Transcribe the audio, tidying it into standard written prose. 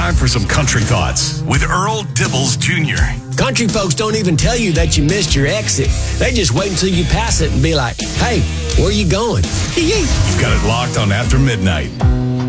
time for some country thoughts with Earl Dibbles Jr. Country folks don't even tell you that you missed your exit. They just wait until you pass it and be like, hey, where you going? You've got it locked on After Midnight.